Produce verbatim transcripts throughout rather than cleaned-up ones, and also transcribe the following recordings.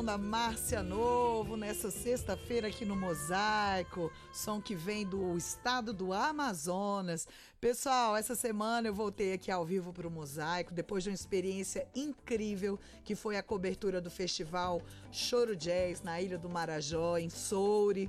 som da Márcia Novo nessa sexta-feira aqui no Mosaico, som que vem do estado do Amazonas. Pessoal, essa semana eu voltei aqui ao vivo para o Mosaico, depois de uma experiência incrível que foi a cobertura do festival Choro Jazz na Ilha do Marajó, em Soure.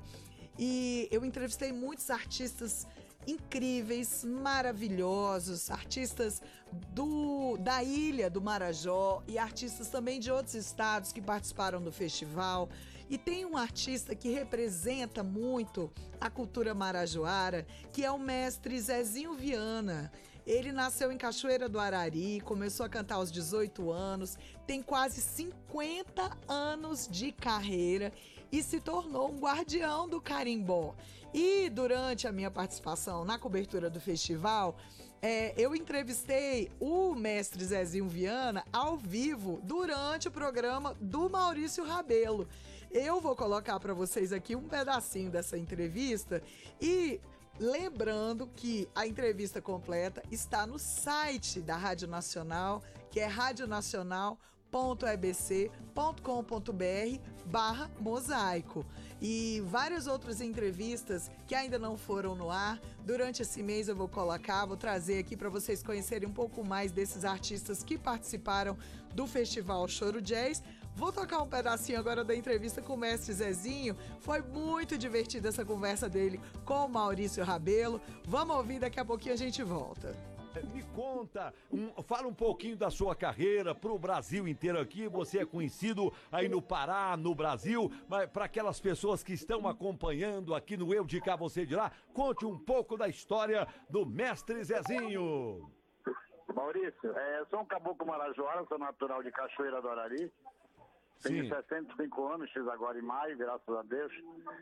E eu entrevistei muitos artistas incríveis, maravilhosos, artistas do, da ilha do Marajó e artistas também de outros estados que participaram do festival. E tem um artista que representa muito a cultura marajoara, que é o mestre Zezinho Viana. Ele nasceu em Cachoeira do Arari, começou a cantar aos dezoito anos, tem quase cinquenta anos de carreira e se tornou um guardião do carimbó. E durante a minha participação na cobertura do festival, é, eu entrevistei o mestre Zezinho Viana ao vivo durante o programa do Maurício Rabelo. Eu vou colocar para vocês aqui um pedacinho dessa entrevista e lembrando que a entrevista completa está no site da Rádio Nacional, que é radionacional ponto e b c ponto com ponto b r barra mosaico. E várias outras entrevistas que ainda não foram no ar. Durante esse mês eu vou colocar, vou trazer aqui para vocês conhecerem um pouco mais desses artistas que participaram do Festival Choro Jazz. Vou tocar um pedacinho agora da entrevista com o mestre Zezinho. Foi muito divertida essa conversa dele com o Maurício Rabelo. Vamos ouvir, daqui a pouquinho a gente volta. Me conta, um, fala um pouquinho da sua carreira pro Brasil inteiro aqui. Você é conhecido aí no Pará, no Brasil, mas para aquelas pessoas que estão acompanhando aqui no Eu de Cá, Você de Lá, conte um pouco da história do mestre Zezinho. Maurício, é, eu sou um caboclo marajoara, sou natural de Cachoeira do Arari. Tenho sessenta e cinco anos, fiz agora em maio, graças a Deus.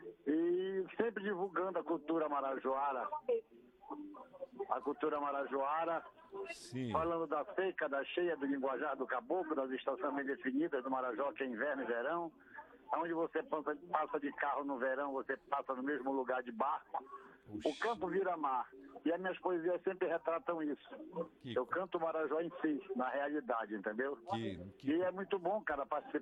E sempre divulgando a cultura marajoara. A cultura marajoara, Sim. Falando da seca, da cheia, do linguajar do caboclo, das estações bem definidas do Marajó, que é inverno e verão. Onde você passa de carro no verão, você passa no mesmo lugar de barco. Puxa. O campo vira mar. E as minhas poesias sempre retratam isso. Que... Eu canto o Marajó em si, na realidade, entendeu? Que... Que... E é muito bom, cara, participar